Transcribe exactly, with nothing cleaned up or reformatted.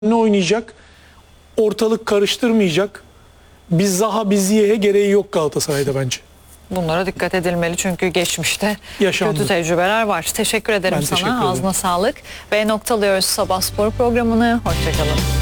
ne oynayacak? Ortalık karıştırmayacak. Biz Zaha biz Ziyech'e gereği yok Galatasaray'da bence. Bunlara dikkat edilmeli çünkü geçmişte Yaşandı. kötü tecrübeler var. Teşekkür ederim Ben sana. teşekkür ederim. Ağzına sağlık. Ve noktalıyoruz Sabah Spor programını. Hoşçakalın.